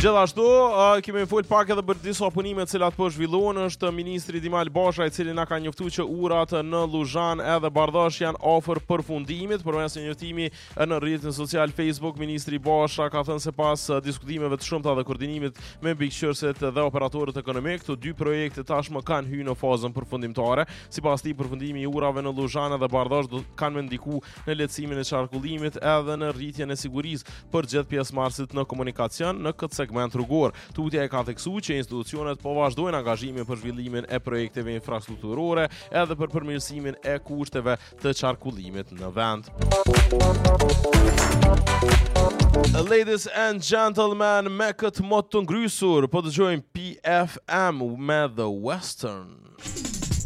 Gjithashtu, kemi fol pak edhe për disa punime të cilat po zhvillohen. Është ministri Dimal Basha i cili na ka njoftuar që urat në Luzhan edhe Bardhash janë afër përfundimit. Përmes një njoftimi në rrjetin social Facebook, ministri Basha ka thënë se pas diskutimeve të shumta dhe koordinimit me mbikëqyrësit dhe operatorët ekonomik, këto dy projekte tashmë kanë hyrë në fazën përfundimtare. Sipas tij, përfundimi i urave në Luzhan dhe Bardhash do kanë më ndikuar në lehtësimin e qarkullimit edhe në rritjen e sigurisë për gjithë pjesëmarrësit në komunikacion në këtë segment rrugor. Tutja e ka theksuar që institucionet po vazhdojnë angazhimin për zhvillimin e projekteve infrastrukturore edhe për përmirësimin e kushteve të qarkullimit në vend. Ladies and gentlemen, me këtë mot të ngrysur, po dëgjojmë PFM me The Western.